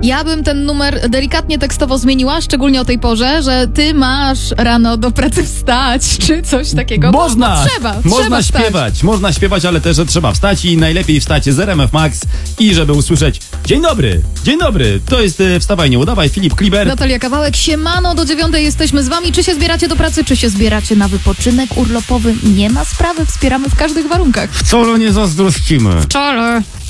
Ja bym ten numer delikatnie tekstowo zmieniła, szczególnie o tej porze, że ty masz rano do pracy wstać, czy coś takiego. Można! Trzeba śpiewać. Można śpiewać, ale też, że trzeba wstać i najlepiej wstać z RMF Max i żeby usłyszeć dzień dobry, to jest Wstawaj, nie udawaj, Filip Kliber. Natalia Kawałek, siemano, do 9 jesteśmy z wami. Czy się zbieracie do pracy, czy się zbieracie na wypoczynek urlopowy? Nie ma sprawy, wspieramy w każdych warunkach. Wcale nie zazdrościmy. Wczoraj.